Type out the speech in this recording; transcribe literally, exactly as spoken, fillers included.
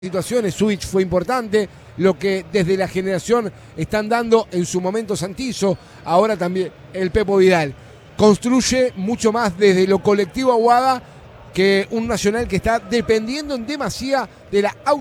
situaciones, Switch fue importante, lo que desde la generación están dando en su momento Santizo, ahora también el Pepo Vidal. Construye mucho más desde lo colectivo Aguada que un Nacional que está dependiendo en demasía de la auto